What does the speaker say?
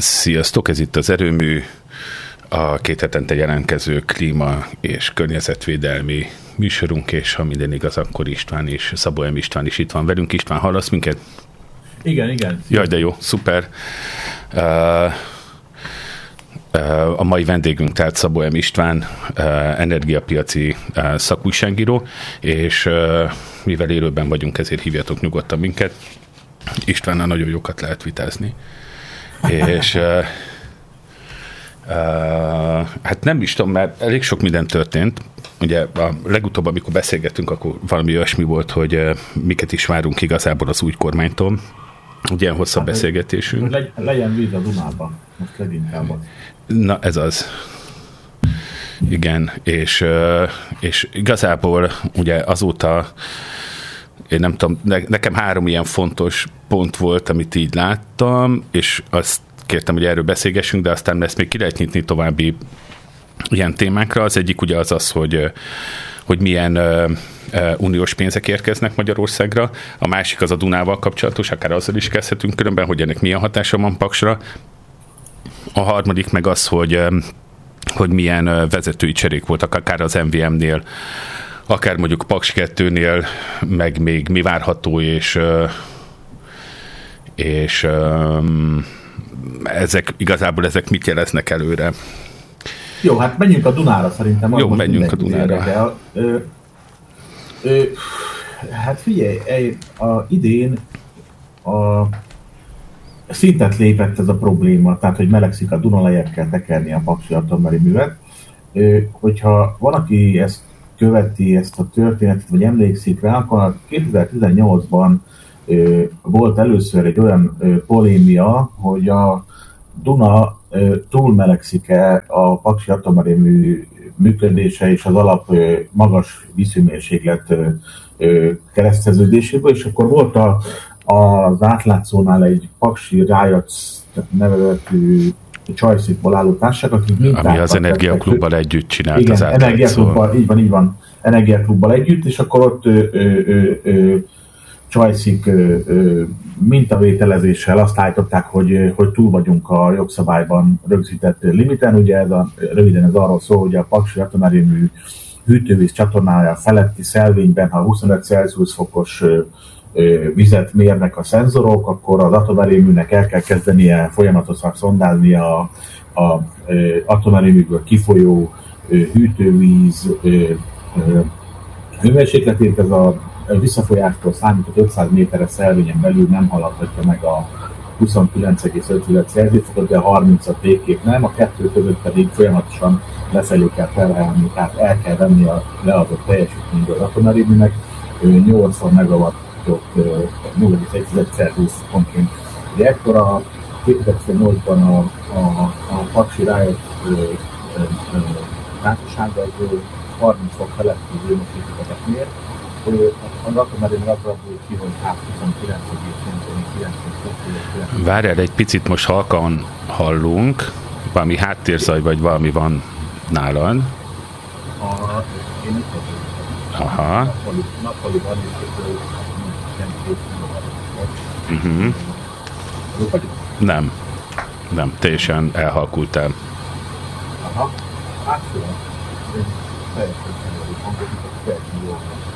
Sziasztok, ez itt az Erőmű, a 2 hetente jelentkező klíma és környezetvédelmi műsorunk, és ha minden igaz, akkor István és Szabó M. István is itt van velünk. István, hallasz minket? Igen. Jaj, de jó, szuper. A mai vendégünk tehát Szabó M. István, energiapiaci szakújságíró, és mivel élőben vagyunk, ezért hívjatok nyugodtan minket. Istvánnal nagyon jókat lehet vitázni. És hát nem is tudom, mert elég sok minden történt. Ugye a legutóbb, amikor beszélgettünk, akkor valami olyasmi volt, hogy miket is várunk igazából az új kormánytól. Ugye ilyen hosszabb beszélgetésünk. Legyen víz a Dunában, most leginkább. Na, ez az. Igen, és igazából ugye azóta én nem tudom, nekem 3 ilyen fontos pont volt, amit így láttam, és azt kértem, hogy erről beszélgessünk, de aztán ezt még ki lehet nyitni további ilyen témákra. Az egyik ugye az, hogy milyen uniós pénzek érkeznek Magyarországra. A másik az a Dunával kapcsolatos, akár azzal is kezdhetünk különben, hogy ennek milyen hatása van Paksra. A harmadik meg az, hogy milyen vezetői cserék voltak, akár az MVM-nél, akár mondjuk Paks 2-nél, meg még mi várható, és ezek mit jeleznek előre? Jó, hát menjünk a Dunára szerintem. Jó, menjünk a Dunára. Hát figyelj, idén szintet lépett ez a probléma, tehát hogy melegszik a Duna, lejjebb kell tekerni a paksi atomerőművet. Hogyha valaki ezt követi, ezt a történetet, vagy emlékszik rá, akkor 2018-ban volt először egy olyan polémia, hogy a Duna túlmelegszik-e a paksi atomerőmű működése és az alap magas vízhőmérséklet kereszteződéséből, és akkor volt az átlátszónál egy paksi Rájac nevezetű Csajszikból álló társaság, akik mintákat... Ami az Energiaklubbal együtt csinált. Igen, az Energiaklubbal, így van, Energiaklubbal együtt, és akkor ott Csajszik mintavételezéssel azt állították, hogy túl vagyunk a jogszabályban rögzített limiten. Ugye röviden ez arról szól, hogy a paksi atomerőmű hűtővíz csatornája feletti szelvényben, ha 25 Celsius fokos vizet mérnek a szenzorok, akkor az atomerőműnek el kell kezdenie folyamatosan szondázni a atomerőműből kifolyó hűtővíz hőmérsékletét. Ez a visszafolyástól számított 500 méteres szelvényen belül nem haladhatja meg a 29,5 Celsius fokot, de a 30-at végképp nem, a 2 között pedig folyamatosan lefelé kell terhelni, tehát el kell venni a leadott teljesítményből az atomerőműnek 80 megawattot 0,1 Celsius fontként. Ugye ekkor a 2008-ban a Paksi Rájot társasággal 30 fok feletti hőmérsékletet mér. Az atomerőmű abból ki, hogy 29,9. Várjál, egy picit most halkan hallunk, valami háttérzaj, vagy valami van nálad. Én itt vagyok. Aha. Nappali van, és Nem, teljesen elhalkultál. Aha, átfően. Teljesen hangodik, teljesen jól van.